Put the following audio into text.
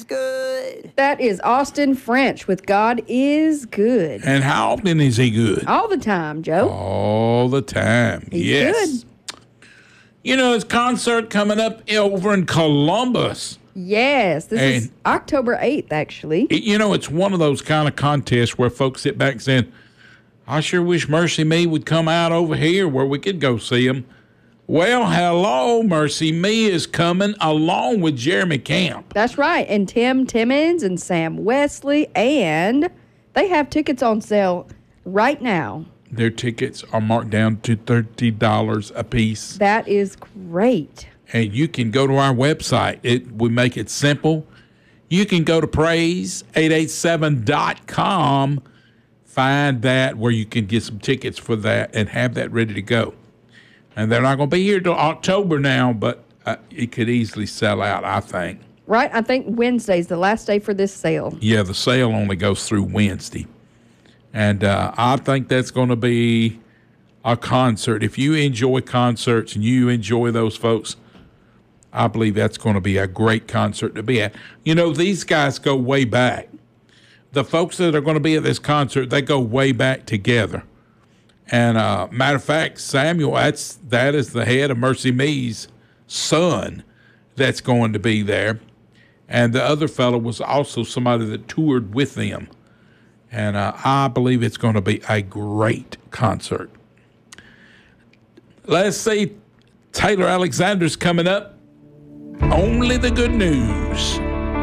good. That is Austin French with God is Good. And how often is he good? All the time, Joe. All the time. He's yes. You know, his concert coming up over in Columbus. Yes, this is October 8th, actually. You know, it's one of those kind of contests where folks sit back saying, I sure wish Mercy Me would come out over here where we could go see him. Well, hello, Mercy Me is coming along with Jeremy Camp. That's right, and Tim Timmons and Sam Wesley, and they have tickets on sale right now. Their tickets are marked down to $30 a piece. That is great. And you can go to our website. We make it simple. You can go to praise887.com, find that where you can get some tickets for that and have that ready to go. And they're not going to be here till October now, but it could easily sell out, I think. Right? I think Wednesday's the last day for this sale. Yeah, the sale only goes through Wednesday. And I think that's going to be a concert. If you enjoy concerts and you enjoy those folks, I believe that's going to be a great concert to be at. You know, these guys go way back. The folks that are going to be at this concert, they go way back together. And matter of fact, Samuel, that is the head of Mercy Me's son that's going to be there. And the other fellow was also somebody that toured with them. And I believe it's going to be a great concert. Let's see, Taylor Alexander's coming up. Only the good news.